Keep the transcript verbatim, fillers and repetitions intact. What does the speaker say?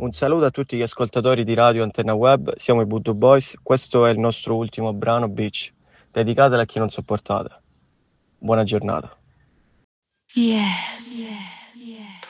Un saluto a tutti gli ascoltatori di Radio Antenna Web, siamo i Voodoo Boys, questo è il nostro ultimo brano Beach, dedicatelo a chi non sopportate. Buona giornata. Yes. Yes. Yes.